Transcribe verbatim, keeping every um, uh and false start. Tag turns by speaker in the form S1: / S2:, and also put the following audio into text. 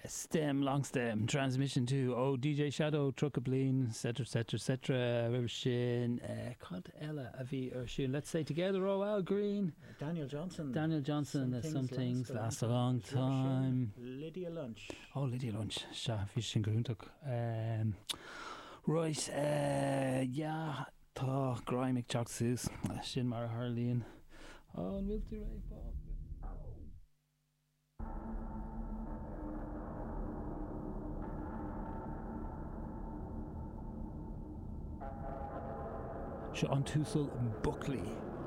S1: stem, long stem, transmission to oh D J Shadow, truck a blin, etc, etc, etc. River Shin, uh, Cod Ella, Avi or Shin. Let's say together, oh Al Green,
S2: uh, Daniel Johnson,
S1: Daniel Johnson. Some, some things last a long time.
S2: Lydia Lunch.
S1: Oh, Lydia Lunch. Sha Fishin Gruntuk. Um, right. Uh, yeah. Tá Grime McChoxus. Shin Mara Harleen. Oh, and Wilty Ray Bob. Se an túsal Buckley.